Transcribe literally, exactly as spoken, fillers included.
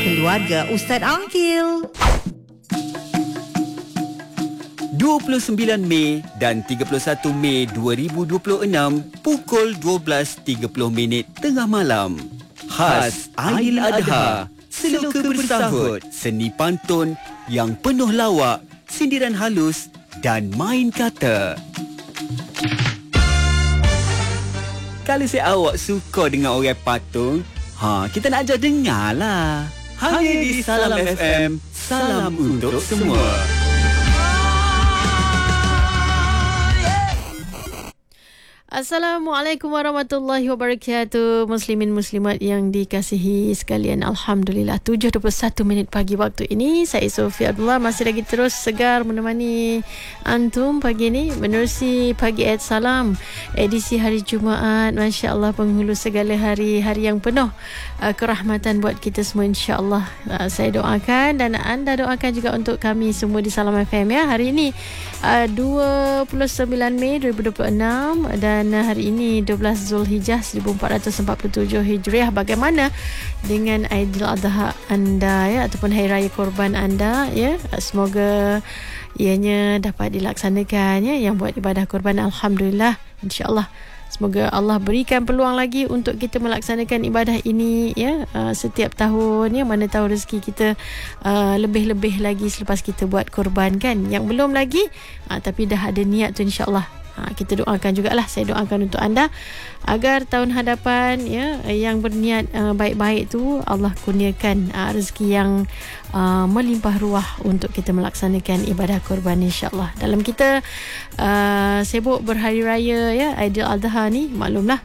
Keluarga Ustaz Aqil. dua puluh sembilan Mei dan tiga puluh satu Mei dua ribu dua puluh enam pukul dua belas tiga puluh minit tengah malam. Khas Aidiladha, Seloka Bersahut, seni pantun yang penuh lawak, sindiran halus dan main kata. Kalau saya awak suka dengan orang patung, ha, kita nak ajak dengar lah. Hanya di Salam F M, salam untuk semua. Assalamualaikum warahmatullahi wabarakatuh. Muslimin muslimat yang dikasihi sekalian, Alhamdulillah tujuh dua puluh satu minit pagi waktu ini. Saya Sofia Abdullah masih lagi terus segar menemani antum pagi ini menerusi Pagi Ed Salam edisi hari Jumaat. Masya Allah, penghulu segala hari, hari yang penuh uh, kerahmatan buat kita semua, insya-Allah. Uh, saya doakan dan anda doakan juga untuk kami semua di Salam F M ya. Hari ini uh, dua puluh sembilan Mei dua ribu dua puluh enam dan Dan hari ini dua belas Zulhijjah seribu empat ratus empat puluh tujuh Hijriah. Bagaimana dengan Aidiladha anda ya, ataupun Hari Raya Korban anda ya? Semoga ianya dapat dilaksanakan ya. Yang buat ibadah korban, Alhamdulillah, insya-Allah. Semoga Allah berikan peluang lagi untuk kita melaksanakan ibadah ini ya, uh, setiap tahun ya. Mana tahu rezeki kita uh, lebih-lebih lagi selepas kita buat korban kan. Yang belum lagi uh, tapi dah ada niat tu, insya-Allah. Ha, kita doakan jugalah, saya doakan untuk anda agar tahun hadapan ya, yang berniat uh, baik-baik tu Allah kurniakan uh, rezeki yang uh, melimpah ruah untuk kita melaksanakan ibadah korban, insya-Allah. Dalam kita uh, sibuk berhari raya ya Aidiladha ni, maklumlah